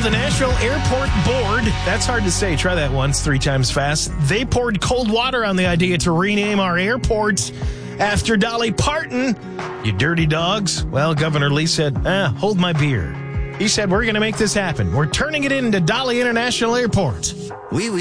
the Nashville Airport Board, that's hard to say, try that once, 3 times fast. They poured cold water on the idea to rename our airports after Dolly Parton. You dirty dogs. Well, Governor Lee said, hold my beer. He said, we're going to make this happen. We're turning it into Dolly International Airport. Oui, oui.